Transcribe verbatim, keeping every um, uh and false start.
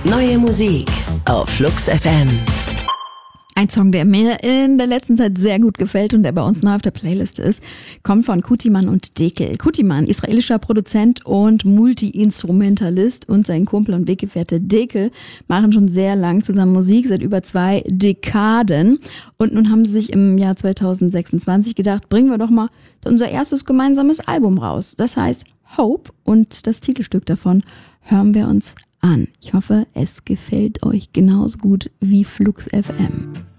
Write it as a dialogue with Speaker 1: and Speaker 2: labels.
Speaker 1: Neue Musik auf Flux F M.
Speaker 2: Ein Song, der mir in der letzten Zeit sehr gut gefällt und der bei uns neu auf der Playlist ist, kommt von Kutiman und Dekel. Kutiman, israelischer Produzent und Multi-Instrumentalist, und sein Kumpel und Weggefährte Dekel machen schon sehr lang zusammen Musik, seit über zwei Dekaden. Und nun haben sie sich im Jahr zwanzig sechsundzwanzig gedacht, bringen wir doch mal unser erstes gemeinsames Album raus. Das heißt Hope, und das Titelstück davon hören wir uns an. Ich hoffe, es gefällt euch genauso gut wie Flux F M.